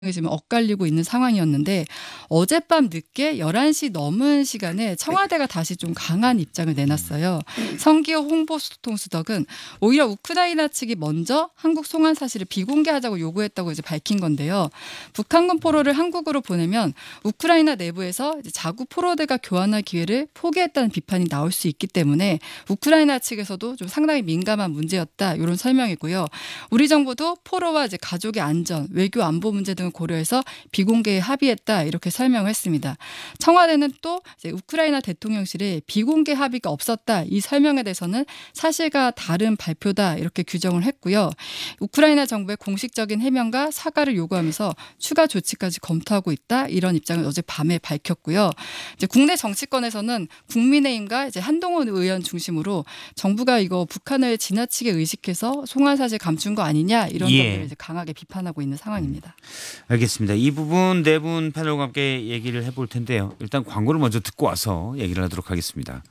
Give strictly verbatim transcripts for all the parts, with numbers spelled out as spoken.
지금 엇갈리고 있는 상황이었는데 어젯밤 늦게 열한 시 넘은 시간에 청와대가 다시 좀 강한 입장을 내놨어요. 성기호 홍보통수석은 오히려 우크라이나 측이 먼저 한국 송환 사실을 비공개하자고 요구했다고 이제 밝힌 건데요. 북한군 포로를 한국으로 보내면 우크라이나 내부에서 이제 자국 포로들과 교환할 기회를 포기했다는 비판이 나올 수 있기 때문에 우크라이나 측에서도 좀 상당히 민감한 문제였다 이런 설명이고요. 우리 정부도 포로와 이제 가족의 안전, 외교 안보 문제 등을 고려해서 비공개에 합의했다 이렇게 설명했습니다. 청와대는 또 이제 우크라이나 대통령실에 비공개 합의가 없었다 이 설명에 대해서는 사실과 다른 발표다 이렇게 규정을 했고요. 우크라이나 정부의 공식적인 해명과 사과를 요구하면서 추가 조치까지 검토하고 있다 이런 입장을 어제 밤에 밝혔고요. 이제 국내 정치권에서는 국민의힘과 이제 한동훈 의원 중심으로 정부가 이거 북한을 지나치게 의식해서 송환 사실 감춘 거 아니냐 이런 예. 점을 이제 강하게 비판하고 있는 상황입니다. 알겠습니다. 이 부분 네 분 패널과 함께 얘기를 해볼 텐데요. 일단 광고를 먼저 듣고 와서 얘기를 하도록 하겠습니다.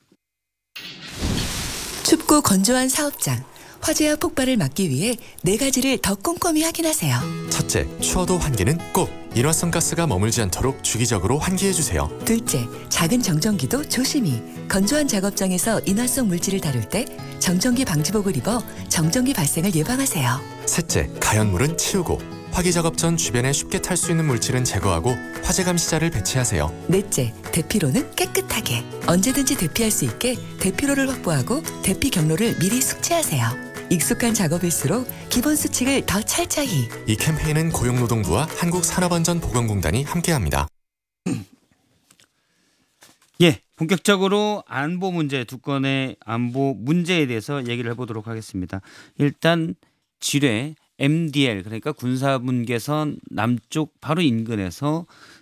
춥고 건조한 사업장, 화재와 폭발을 막기 위해 네 가지를 더 꼼꼼히 확인하세요. 첫째, 추워도 환기는 꼭 일회성 가스가 머물지 않도록 주기적으로 환기해주세요. 둘째, 작은 정전기도 조심히. 건조한 작업장에서 인화성 물질을 다룰 때 정전기 방지복을 입어 정전기 발생을 예방하세요. 셋째, 가연물은 치우고 화기 작업 전 주변에 쉽게 탈 수 있는 물질은 제거하고 화재 감시자를 배치하세요. 넷째, 대피로는 깨끗하게. 언제든지 대피할 수 있게 대피로를 확보하고 대피 경로를 미리 숙지하세요. 익숙한 작업일수록 기본 수칙을 더 철저히. 이 캠페인은 고용노동부와 한국산업안전보건공단이 함께합니다. 예, 본격적으로 안보 문제 두 건의 안보 문제에 대해서 얘기를 해보도록 하겠습니다. 일단 지뢰 엠디엘 그러니까 군사분계선 남쪽 바로 인근에서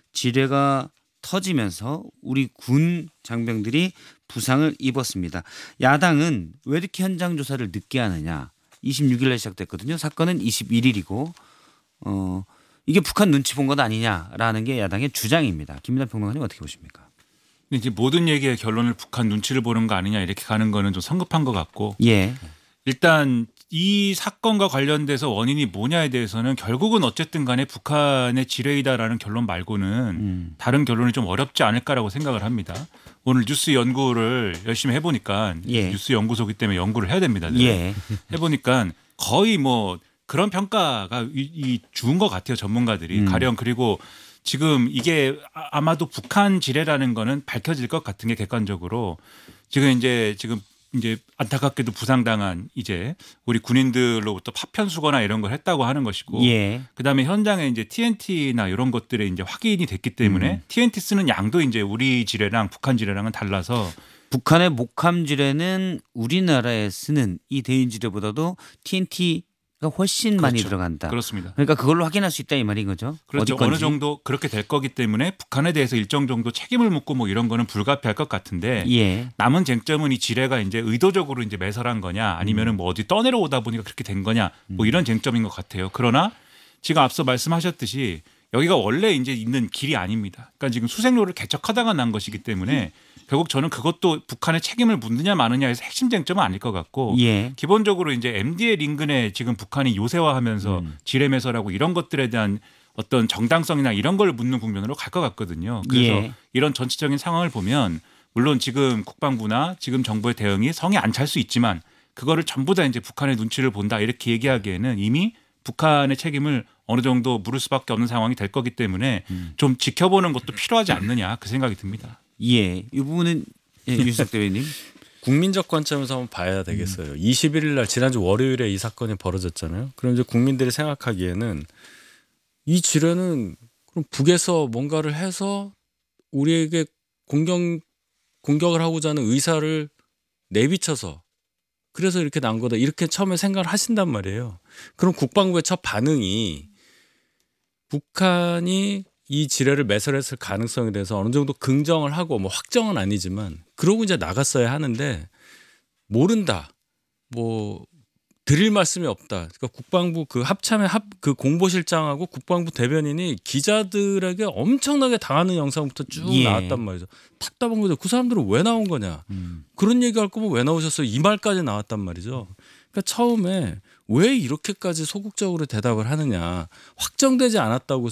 지뢰가 터지면서 우리 군 장병들이 부상을 입었습니다. 야당은 왜 이렇게 현장 조사를 늦게 하느냐. 이십육 일에 시작됐거든요. 사건은 이십일 일이고 어, 이게 북한 눈치 본 것 아니냐라는 게 야당의 주장입니다. 김민하 평론가님 어떻게 보십니까? 이제 모든 얘기의 결론을 북한 눈치를 보는 거 아니냐 이렇게 가는 거는 좀 성급한 것 같고 예. 일단 이 사건과 관련돼서 원인이 뭐냐에 대해서는 결국은 어쨌든 간에 북한의 지뢰이다라는 결론 말고는 음. 다른 결론이 좀 어렵지 않을까라고 생각을 합니다. 오늘 뉴스 연구를 열심히 해보니까 예. 뉴스 연구소기 때문에 연구를 해야 됩니다. 늘. 예. 해보니까 거의 뭐 그런 평가가 이, 이 주은 것 같아요. 전문가들이. 음. 가령 그리고 지금 이게 아마도 북한 지뢰라는 거는 밝혀질 것 같은 게 객관적으로 지금 이제 지금 이제 안타깝게도 부상당한 이제 우리 군인들로부터 파편 수거나 이런 걸 했다고 하는 것이고 예. 그다음에 현장에 이제 티엔티나 이런 것들에 이제 확인이 됐기 때문에 음. 티엔티 쓰는 양도 이제 우리 지뢰랑 북한 지뢰랑은 달라서 북한의 목함 지뢰는 우리나라에 쓰는 이 대인 지뢰보다도 티엔티가 훨씬 많이 그렇죠. 들어간다. 그렇습니다. 그러니까 그걸로 확인할 수 있다 이 말인 거죠. 그렇죠. 어디 건지. 어느 정도 그렇게 될 거기 때문에 북한에 대해서 일정 정도 책임을 묻고 뭐 이런 거는 불가피할 것 같은데 예. 남은 쟁점은 이 지뢰가 이제 의도적으로 이제 매설한 거냐 아니면은 뭐 어디 떠내려오다 보니까 그렇게 된 거냐 뭐 이런 쟁점인 것 같아요. 그러나 지금 앞서 말씀하셨듯이 여기가 원래 이제 있는 길이 아닙니다. 그러니까 지금 수색로를 개척하다가 난 것이기 때문에 결국 저는 그것도 북한의 책임을 묻느냐 마느냐에서 핵심 쟁점은 아닐 것 같고 예. 기본적으로 이제 엠디엘 인근에 지금 북한이 요새화하면서 음. 지뢰 매설하고 이런 것들에 대한 어떤 정당성이나 이런 걸 묻는 국면으로 갈 것 같거든요. 그래서 예. 이런 전체적인 상황을 보면 물론 지금 국방부나 지금 정부의 대응이 성에 안 찰 수 있지만 그거를 전부 다 이제 북한의 눈치를 본다 이렇게 얘기하기에는 이미 북한의 책임을 어느 정도 물을 수밖에 없는 상황이 될 거기 때문에 음. 좀 지켜보는 것도 필요하지 않느냐 그 생각이 듭니다. 예. 이 부분은 예, 윤석 대변인. 국민적 관점에서 한번 봐야 되겠어요. 음. 이십일 일 날 지난주 월요일에 이 사건이 벌어졌잖아요. 그럼 이제 국민들이 생각하기에는 이 지뢰는 그럼 북에서 뭔가를 해서 우리에게 공격 공격을 하고자 하는 의사를 내비쳐서 그래서 이렇게 난 거다. 이렇게 처음에 생각을 하신단 말이에요. 그럼 국방부의 첫 반응이 북한이 이 지뢰를 매설했을 가능성에 대해서 어느 정도 긍정을 하고 뭐 확정은 아니지만 그러고 이제 나갔어야 하는데 모른다. 뭐 드릴 말씀이 없다. 그러니까 국방부 그 합참의 합 그 공보실장하고 국방부 대변인이 기자들에게 엄청나게 당하는 영상부터 쭉 예. 나왔단 말이죠. 답답한 거죠. 그 사람들은 왜 나온 거냐. 음. 그런 얘기할 거면 왜 나오셨어요? 이 말까지 나왔단 말이죠. 그러니까 처음에 왜 이렇게까지 소극적으로 대답을 하느냐. 확정되지 않았다고